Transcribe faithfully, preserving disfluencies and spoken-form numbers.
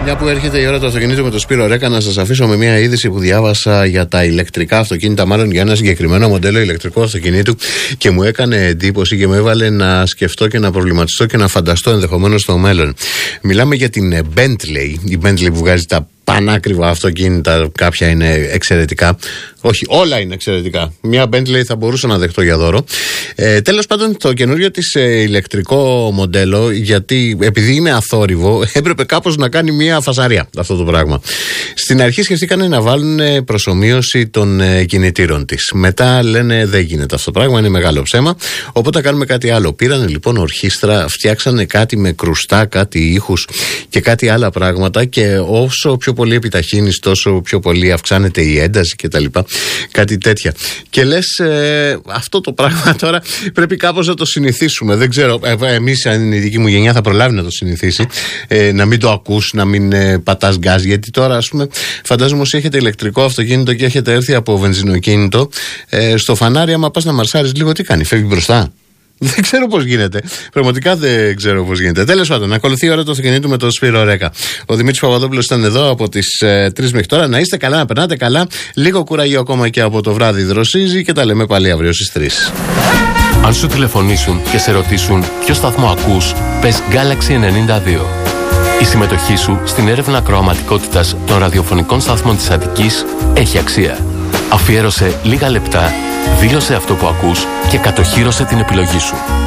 Μια που έρχεται η ώρα του αυτοκινήτου με το Σπύρο Ρέκα, να σας αφήσω με μια είδηση που διάβασα για τα ηλεκτρικά αυτοκίνητα, μάλλον για ένα συγκεκριμένο μοντέλο ηλεκτρικού αυτοκινήτου, και μου έκανε εντύπωση και με έβαλε να σκεφτώ και να προβληματιστώ και να φανταστώ ενδεχομένως στο μέλλον. Μιλάμε για την Bentley, η Bentley που βγάζει τα πανάκριβα αυτοκίνητα, κάποια είναι εξαιρετικά. Όχι, όλα είναι εξαιρετικά. Μια Bentley θα μπορούσα να δεχτώ για δώρο. Ε, τέλος πάντων, το καινούριο της ε, ηλεκτρικό μοντέλο, γιατί επειδή είναι αθόρυβο, έπρεπε κάπως να κάνει μια φασαρία αυτό το πράγμα. Στην αρχή σκεφτήκανε να βάλουν προσομοίωση των ε, κινητήρων της. Μετά λένε δεν γίνεται αυτό το πράγμα, είναι μεγάλο ψέμα. Οπότε κάνουμε κάτι άλλο. Πήρανε λοιπόν ορχήστρα, φτιάξανε κάτι με κρουστά, κάτι ήχους και κάτι άλλα πράγματα, και όσο πιο πολύ επιταχύνεις, τόσο πιο πολύ αυξάνεται η ένταση κτλ. Κάτι τέτοια. Και λες, ε, αυτό το πράγμα τώρα πρέπει κάπως να το συνηθίσουμε. Δεν ξέρω, ε, εμείς, αν είναι η δική μου γενιά, θα προλάβει να το συνηθίσει. Ε, να μην το ακούς, να μην ε, πατάς γκάζ. Γιατί τώρα, ας πούμε, φαντάζομαι όσοι έχετε ηλεκτρικό αυτοκίνητο και έχετε έρθει από βενζινοκίνητο, ε, στο φανάρι, άμα πας να μαρσάρεις λίγο, τι κάνει, φεύγει μπροστά. Δεν ξέρω πώς γίνεται. Πραγματικά δεν ξέρω πώς γίνεται. Τέλος πάντων, ακολουθεί η ώρα του αυτοκινήτου με τον Σπύρο Ρέκα. Ο Δημήτρης Παπαδόπουλος ήταν εδώ από τις ε, τρεις μέχρι τώρα. Να είστε καλά, να περνάτε καλά. Λίγο κουράγιο ακόμα και από το βράδυ δροσίζει, και τα λέμε πάλι αύριο στις τρεις. Αν σου τηλεφωνήσουν και σε ρωτήσουν ποιο σταθμό ακούς, πες Galaxy ενενήντα δύο. Η συμμετοχή σου στην έρευνα ακροαματικότητας των ραδιοφωνικών σταθμών της Αττικής έχει αξία. Αφιέρωσε λίγα λεπτά, δήλωσε αυτό που ακούς και κατοχύρωσε την επιλογή σου.